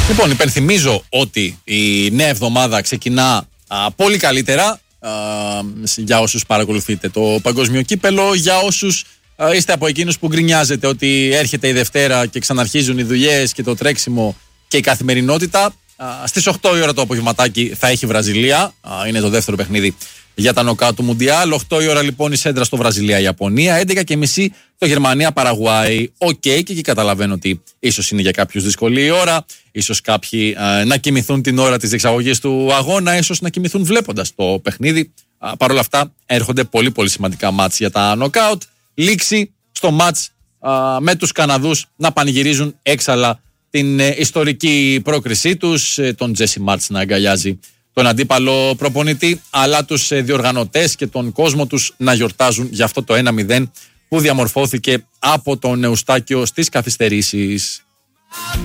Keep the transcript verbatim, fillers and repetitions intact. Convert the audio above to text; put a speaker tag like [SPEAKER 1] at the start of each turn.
[SPEAKER 1] Λοιπόν, υπενθυμίζω ότι η νέα εβδομάδα ξεκινά α, πολύ καλύτερα α, για όσους παρακολουθείτε το παγκόσμιο κύπελο, για όσους α, είστε από εκείνους που γκρινιάζετε ότι έρχεται η Δευτέρα και ξαναρχίζουν οι δουλειές και το τρέξιμο και η καθημερινότητα. Α, στις οκτώ η ώρα το απογευματάκι θα έχει Βραζιλία, α, είναι το δεύτερο παιχνίδι για τα νοκάου του Μουντιάλ. οκτώ η ώρα λοιπόν η σέντρα στο Βραζιλία-Ιαπωνία. έντεκα και μισή το Γερμανία-Παραγουάη. Οκ, okay, και εκεί καταλαβαίνω ότι ίσως είναι για κάποιους δύσκολη η ώρα. Ίσως κάποιοι α, να κοιμηθούν την ώρα της διεξαγωγής του αγώνα. Ίσως να κοιμηθούν βλέποντας το παιχνίδι. Παρ' όλα αυτά έρχονται πολύ πολύ σημαντικά μάτς για τα νοκάουτ. Λήξη στο μάτς α, με τους Καναδούς να πανηγυρίζουν έξαλα την ε, ιστορική πρόκρισή τους. Ε, τον Τζέσι Μάρτς να αγκαλιάζει τον αντίπαλο προπονητή, αλλά τους διοργανωτές και τον κόσμο τους να γιορτάζουν για αυτό το ένα μηδέν που διαμορφώθηκε από τον Εουστάκιο στις καθυστερήσεις.